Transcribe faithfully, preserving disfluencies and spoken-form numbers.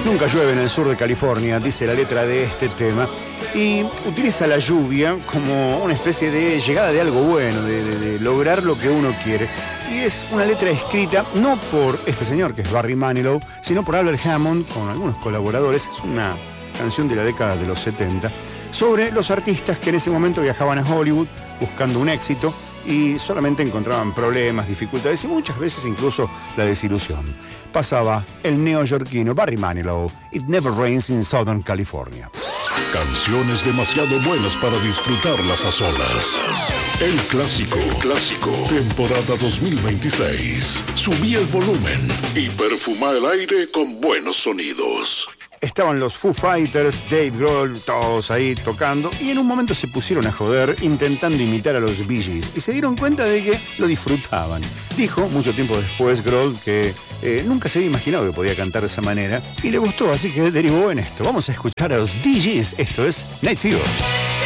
Nunca llueve en el sur de California, dice la letra de este tema, y utiliza la lluvia como una especie de llegada de algo bueno, de, de, de lograr lo que uno quiere. Y es una letra escrita no por este señor, que es Barry Manilow, sino por Albert Hammond, con algunos colaboradores. Es una canción de la década de los setenta, sobre los artistas que en ese momento viajaban a Hollywood buscando un éxito y solamente encontraban problemas, dificultades y muchas veces incluso la desilusión. Pasaba el neoyorquino Barry Manilow, It Never Rains in Southern California. Canciones demasiado buenas para disfrutarlas a solas. El clásico, el clásico, temporada dos mil veintiséis. Subí el volumen y perfuma el aire con buenos sonidos. Estaban los Foo Fighters, Dave Grohl, todos ahí tocando, y en un momento se pusieron a joder intentando imitar a los Bee Gees y se dieron cuenta de que lo disfrutaban. Dijo, mucho tiempo después, Grohl, que eh, nunca se había imaginado que podía cantar de esa manera y le gustó, así que derivó en esto. Vamos a escuchar a los Bee Gees, esto es Night Fever.